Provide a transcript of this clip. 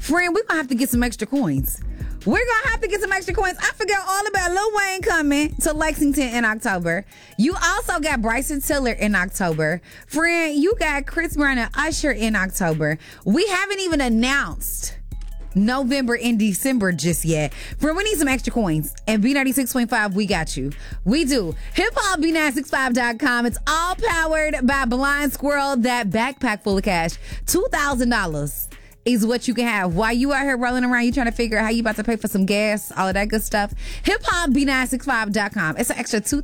Friend, we're going to have to get some extra coins. We're going to have to get some extra coins. I forgot all about Lil Wayne coming to Lexington in October. You also got Bryson Tiller in October. Friend, you got Chris Brown and Usher in October. We haven't even announced November and December just yet. Friend, we need some extra coins. And B96.5, we got you. We do. HipHopB965.com. It's all powered by Blind Squirrel. That backpack full of cash. $2,000. Is what you can have while you out here rolling around. You trying to figure out how you about to pay for some gas, all of that good stuff. HipHopB965.com. It's an extra